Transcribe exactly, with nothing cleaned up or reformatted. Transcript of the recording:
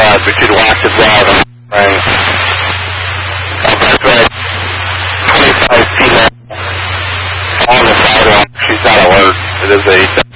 blood, but she'd watch the blood. Right. That's right. twenty-five female on the sidewalk. She's not alert. It is a